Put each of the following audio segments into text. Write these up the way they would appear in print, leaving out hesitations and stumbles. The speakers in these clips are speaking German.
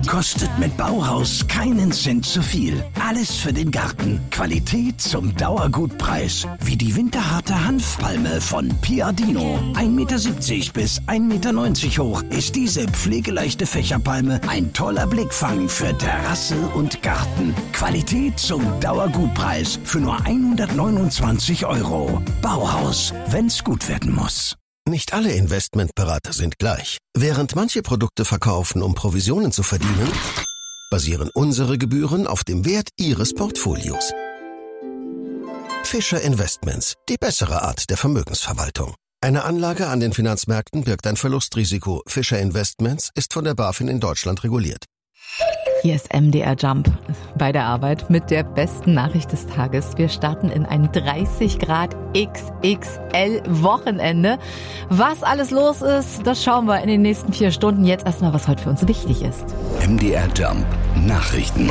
kostet mit Bauhaus keinen Cent zu viel. Alles für den Garten. Qualität zum Dauergutpreis. Wie die winterharte Hanfpalme von Piadino. 1,70 Meter bis 1,90 Meter hoch ist diese pflegeleichte Fächerpalme ein toller Blickfang für Terrasse und Garten. Qualität zum Dauergutpreis für nur 129 €. Bauhaus, wenn's gut werden muss. Nicht alle Investmentberater sind gleich. Während manche Produkte verkaufen, um Provisionen zu verdienen, basieren unsere Gebühren auf dem Wert Ihres Portfolios. Fischer Investments, die bessere Art der Vermögensverwaltung. Eine Anlage an den Finanzmärkten birgt ein Verlustrisiko. Fischer Investments ist von der BaFin in Deutschland reguliert. Hier ist MDR Jump bei der Arbeit mit der besten Nachricht des Tages. Wir starten in ein 30 Grad XXL Wochenende. Was alles los ist, das schauen wir in den nächsten 4 Stunden. Jetzt erstmal, was heute für uns wichtig ist. MDR Jump Nachrichten.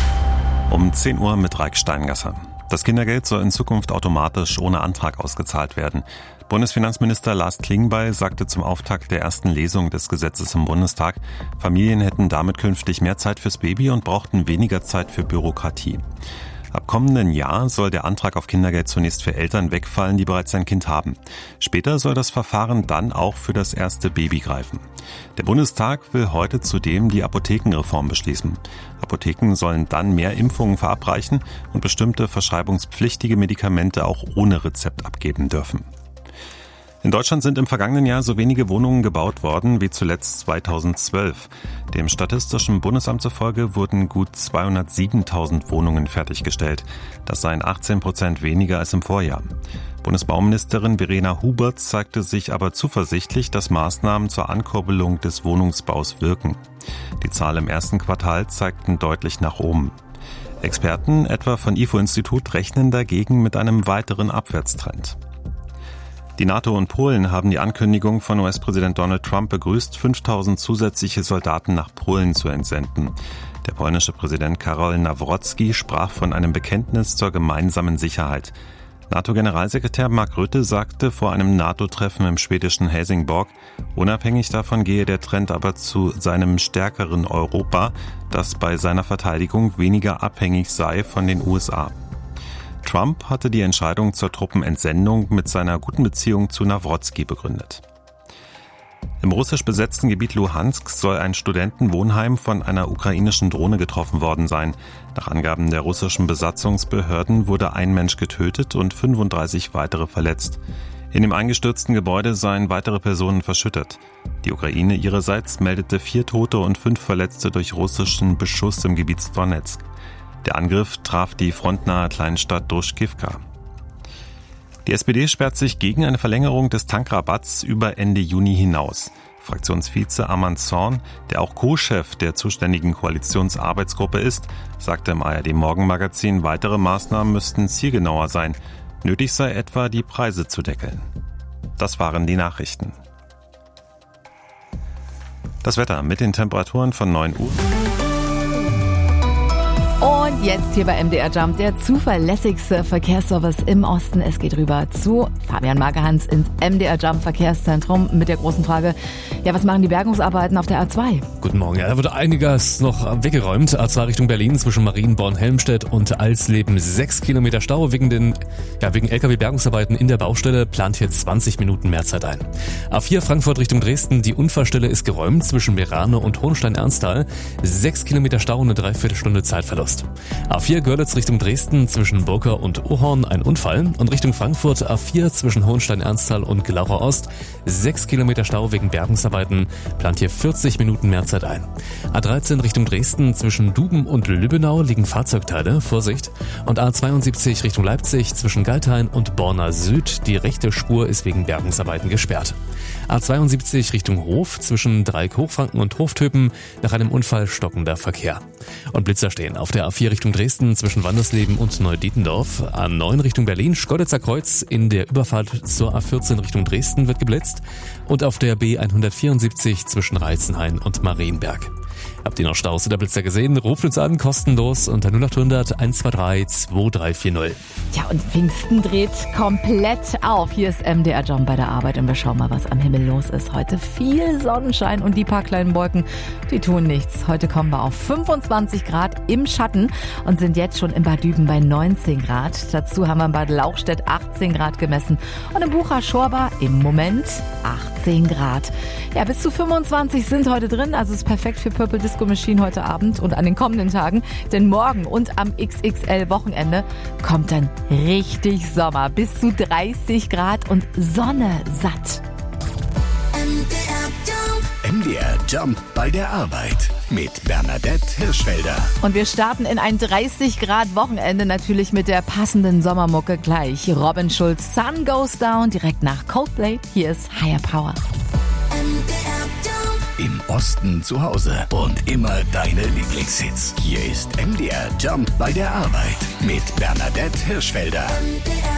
Um 10 Uhr mit Raik Steingasser. Das Kindergeld soll in Zukunft automatisch ohne Antrag ausgezahlt werden. Bundesfinanzminister Lars Klingbeil sagte zum Auftakt der ersten Lesung des Gesetzes im Bundestag, Familien hätten damit künftig mehr Zeit fürs Baby und brauchten weniger Zeit für Bürokratie. Ab kommenden Jahr soll der Antrag auf Kindergeld zunächst für Eltern wegfallen, die bereits ein Kind haben. Später soll das Verfahren dann auch für das erste Baby greifen. Der Bundestag will heute zudem die Apothekenreform beschließen. Apotheken sollen dann mehr Impfungen verabreichen und bestimmte verschreibungspflichtige Medikamente auch ohne Rezept abgeben dürfen. In Deutschland sind im vergangenen Jahr so wenige Wohnungen gebaut worden wie zuletzt 2012. Dem Statistischen Bundesamt zufolge wurden gut 207.000 Wohnungen fertiggestellt. Das seien 18% weniger als im Vorjahr. Bundesbauministerin Verena Hubert zeigte sich aber zuversichtlich, dass Maßnahmen zur Ankurbelung des Wohnungsbaus wirken. Die Zahlen im ersten Quartal zeigten deutlich nach oben. Experten, etwa von IFO-Institut, rechnen dagegen mit einem weiteren Abwärtstrend. Die NATO und Polen haben die Ankündigung von US-Präsident Donald Trump begrüßt, 5.000 zusätzliche Soldaten nach Polen zu entsenden. Der polnische Präsident Karol Nawrocki sprach von einem Bekenntnis zur gemeinsamen Sicherheit. NATO-Generalsekretär Mark Rutte sagte vor einem NATO-Treffen im schwedischen Helsingborg, unabhängig davon gehe der Trend aber zu seinem stärkeren Europa, das bei seiner Verteidigung weniger abhängig sei von den USA. Trump hatte die Entscheidung zur Truppenentsendung mit seiner guten Beziehung zu Nawrocki begründet. Im russisch besetzten Gebiet Luhansk soll ein Studentenwohnheim von einer ukrainischen Drohne getroffen worden sein. Nach Angaben der russischen Besatzungsbehörden wurde ein Mensch getötet und 35 weitere verletzt. In dem eingestürzten Gebäude seien weitere Personen verschüttet. Die Ukraine ihrerseits meldete 4 Tote und 5 Verletzte durch russischen Beschuss im Gebiet Donetsk. Der Angriff traf die frontnahe Kleinstadt Druschkivka. Die SPD sperrt sich gegen eine Verlängerung des Tankrabatts über Ende Juni hinaus. Fraktionsvize Arman Zorn, der auch Co-Chef der zuständigen Koalitionsarbeitsgruppe ist, sagte im ARD-Morgenmagazin, weitere Maßnahmen müssten zielgenauer sein. Nötig sei etwa, die Preise zu deckeln. Das waren die Nachrichten. Das Wetter mit den Temperaturen von 9 Uhr. Und jetzt hier bei MDR Jump, der zuverlässigste Verkehrsservice im Osten. Es geht rüber zu Fabian Magerhans ins MDR Jump Verkehrszentrum mit der großen Frage, ja, was machen die Bergungsarbeiten auf der A2? Guten Morgen, ja, da wird einiges noch weggeräumt. A2 Richtung Berlin zwischen Marienborn-Helmstedt und Alsleben 6 Kilometer Stau wegen LKW-Bergungsarbeiten in der Baustelle, plant hier 20 Minuten mehr Zeit ein. A4 Frankfurt Richtung Dresden, die Unfallstelle ist geräumt zwischen Merane und Hohenstein-Ernsthal, 6 Kilometer Stau und eine Dreiviertelstunde Zeitverlust. A4 Görlitz Richtung Dresden zwischen Burka und Ohorn ein Unfall und Richtung Frankfurt A4 zwischen Hohenstein-Ernsthal und Glaucher Ost 6 Kilometer Stau wegen Bergungsarbeiten, plant hier 40 Minuten mehr Zeit ein. A13 Richtung Dresden zwischen Duben und Lübbenau liegen Fahrzeugteile, Vorsicht. Und A72 Richtung Leipzig zwischen Galthain und Borna Süd, die rechte Spur ist wegen Bergungsarbeiten gesperrt. A72 Richtung Hof zwischen Dreieck-Hochfranken und Hoftöpen nach einem Unfall stockender Verkehr. Und Blitzer stehen auf der A4 Richtung Dresden zwischen Wandersleben und Neudietendorf. A9 Richtung Berlin, Schkeuditzer Kreuz in der Überfahrt zur A14 Richtung Dresden wird geblitzt. Und auf der B174 zwischen Reizenhain und Marienberg. Habt ihr noch Staus oder Blitzer gesehen? Ruft uns an, kostenlos unter 0800 123 2340. Ja, und Pfingsten dreht komplett auf. Hier ist MDR Jump bei der Arbeit und wir schauen mal, was am Himmel los ist. Heute viel Sonnenschein und die paar kleinen Wolken, die tun nichts. Heute kommen wir auf 25 Grad im Schatten und sind jetzt schon in Bad Düben bei 19 Grad. Dazu haben wir in Bad Lauchstädt 18 Grad gemessen und in Bucha-Schorba im Moment 18 Grad. Ja, bis zu 25 sind heute drin, also ist perfekt für Purple Disco Machine heute Abend und an den kommenden Tagen. Denn morgen und am XXL-Wochenende kommt dann richtig Sommer. Bis zu 30 Grad und Sonne satt. MDR Jump bei der Arbeit mit Bernadette Hirschfelder. Und wir starten in ein 30 Grad Wochenende natürlich mit der passenden Sommermucke gleich. Robin Schulz, Sun Goes Down, direkt nach Coldplay. Hier ist Higher Power. Im Osten zu Hause und immer deine Lieblingshits. Hier ist MDR Jump bei der Arbeit mit Bernadette Hirschfelder.